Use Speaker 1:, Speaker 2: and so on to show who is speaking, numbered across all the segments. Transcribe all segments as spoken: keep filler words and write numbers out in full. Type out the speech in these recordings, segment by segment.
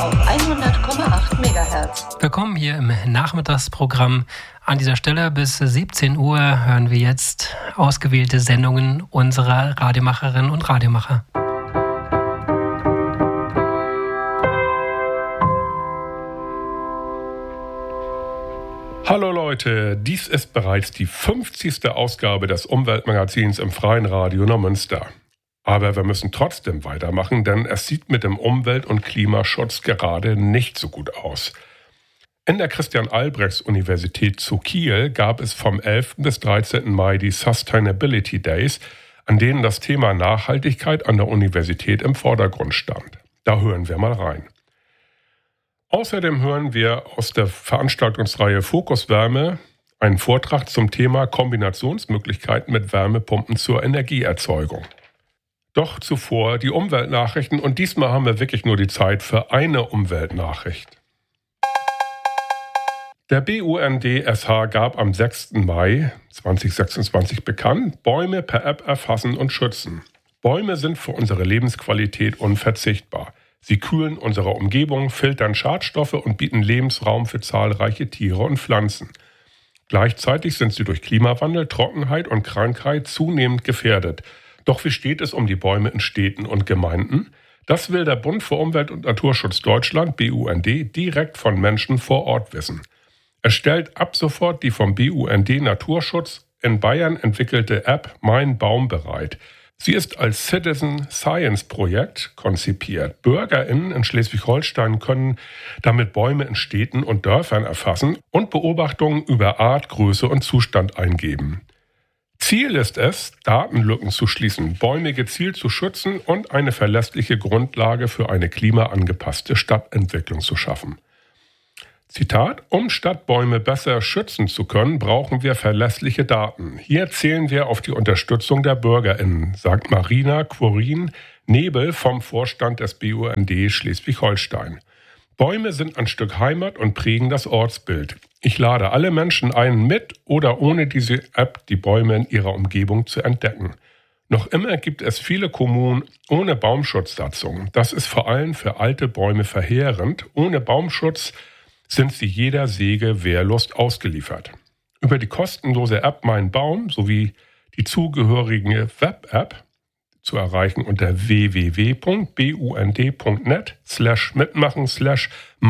Speaker 1: auf hundert Komma acht Megahertz.
Speaker 2: Willkommen hier im Nachmittagsprogramm. An dieser Stelle bis siebzehn Uhr hören wir jetzt ausgewählte Sendungen unserer Radiomacherinnen und Radiomacher.
Speaker 3: Hallo Leute, dies ist bereits die fünfzigste Ausgabe des Umweltmagazins im Freien Radio Neumünster. Aber wir müssen trotzdem weitermachen, denn es sieht mit dem Umwelt- und Klimaschutz gerade nicht so gut aus. In der Christian-Albrechts-Universität zu Kiel gab es vom elften bis dreizehnten Mai die Sustainability Days, an denen das Thema Nachhaltigkeit an der Universität im Vordergrund stand. Da hören wir mal rein. Außerdem hören wir aus der Veranstaltungsreihe Fokus Wärme einen Vortrag zum Thema Kombinationsmöglichkeiten mit Wärmepumpen zur Energieerzeugung. Doch zuvor die Umweltnachrichten und diesmal haben wir wirklich nur die Zeit für eine Umweltnachricht. Der B U N D S H gab am sechsten Mai zweitausendsechsundzwanzig bekannt, Bäume per App erfassen und schützen. Bäume sind für unsere Lebensqualität unverzichtbar. Sie kühlen unsere Umgebung, filtern Schadstoffe und bieten Lebensraum für zahlreiche Tiere und Pflanzen. Gleichzeitig sind sie durch Klimawandel, Trockenheit und Krankheit zunehmend gefährdet. Doch wie steht es um die Bäume in Städten und Gemeinden? Das will der Bund für Umwelt- und Naturschutz Deutschland, B U N D, direkt von Menschen vor Ort wissen. Er stellt ab sofort die vom B U N D Naturschutz in Bayern entwickelte App Mein Baum bereit. Sie ist als Citizen Science Projekt konzipiert. BürgerInnen in Schleswig-Holstein können damit Bäume in Städten und Dörfern erfassen und Beobachtungen über Art, Größe und Zustand eingeben. Ziel ist es, Datenlücken zu schließen, Bäume gezielt zu schützen und eine verlässliche Grundlage für eine klimaangepasste Stadtentwicklung zu schaffen. Zitat: Um Stadtbäume besser schützen zu können, brauchen wir verlässliche Daten. Hier zählen wir auf die Unterstützung der BürgerInnen, sagt Marina Quorin-Nebel vom Vorstand des B U N D Schleswig-Holstein. Bäume sind ein Stück Heimat und prägen das Ortsbild. Ich lade alle Menschen ein, mit oder ohne diese App die Bäume in ihrer Umgebung zu entdecken. Noch immer gibt es viele Kommunen ohne Baumschutzsatzung. Das ist vor allem für alte Bäume verheerend. Ohne Baumschutz sind sie jeder Säge Wehrlust ausgeliefert. Über die kostenlose App Mein Baum sowie die zugehörige Web-App zu erreichen unter w w w punkt b u n d punkt net slash mitmachen slash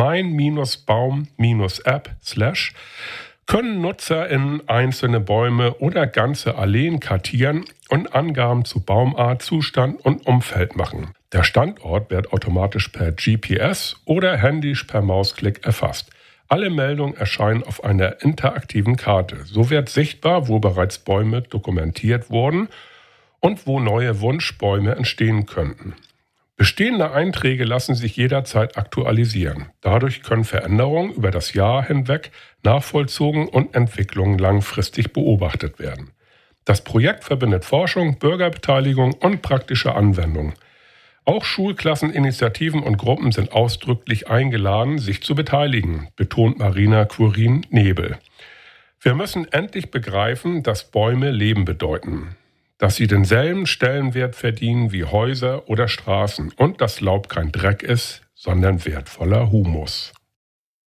Speaker 3: mein-baum-app slash können NutzerInnen einzelne Bäume oder ganze Alleen kartieren und Angaben zu Baumart, Zustand und Umfeld machen. Der Standort wird automatisch per G P S oder händisch per Mausklick erfasst. Alle Meldungen erscheinen auf einer interaktiven Karte. So wird sichtbar, wo bereits Bäume dokumentiert wurden und wo neue Wunschbäume entstehen könnten. Bestehende Einträge lassen sich jederzeit aktualisieren. Dadurch können Veränderungen über das Jahr hinweg nachvollzogen und Entwicklungen langfristig beobachtet werden. Das Projekt verbindet Forschung, Bürgerbeteiligung und praktische Anwendung. Auch Schulklassen, Initiativen und Gruppen sind ausdrücklich eingeladen, sich zu beteiligen, betont Marina Quorin-Nebel. Wir müssen endlich begreifen, dass Bäume Leben bedeuten, dass sie denselben Stellenwert verdienen wie Häuser oder Straßen und dass Laub kein Dreck ist, sondern wertvoller Humus.